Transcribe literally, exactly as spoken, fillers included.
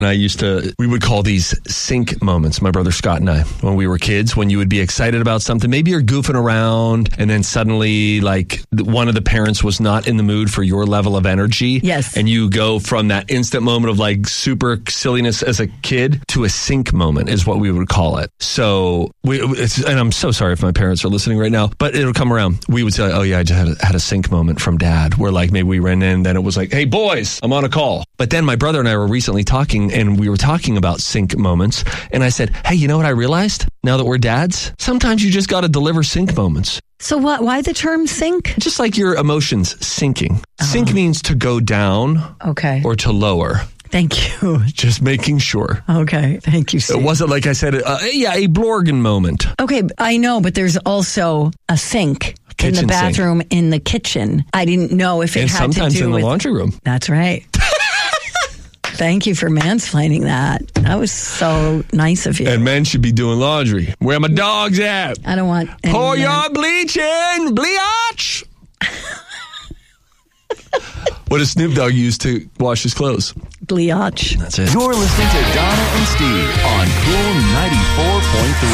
And I used to, we would call these sync moments, my brother Scott and I, when we were kids, when you would be excited about something. Maybe you're goofing around and then suddenly like one of the parents was not in the mood for your level of energy. Yes. And you go from that instant moment of like super silliness as a kid to a sync moment is what we would call it. So, we, it's, and I'm so sorry if my parents are listening right now, but it'll come around. We would say, oh yeah, I just had a, had a sync moment from dad where like maybe we ran in, then it was like, hey boys, I'm on a call. But then my brother and I were recently talking and we were talking about sync moments. And I said, hey, you know what I realized now that we're dads? Sometimes you just got to deliver sync moments. So what? Why the term sync? Just like your emotions syncing. Oh. Sync means to go down okay. or to lower. Thank you. Just making sure. Okay. Thank you, Steve. It wasn't like I said, uh, yeah, a Blorgan moment. Okay. I know, but there's also a sink Kitchen in the bathroom sink. in the kitchen. I didn't know if it and had to do with... sometimes in the laundry room. That's right. Thank you for mansplaining that. That was so nice of you. And men should be doing laundry. Where my dogs at? I don't want... Pour your bleach in. Bleach. What does Snoop Dogg use to wash his clothes? Bleach. That's it. You're listening to Donna and Steve on Cool ninety-four point three.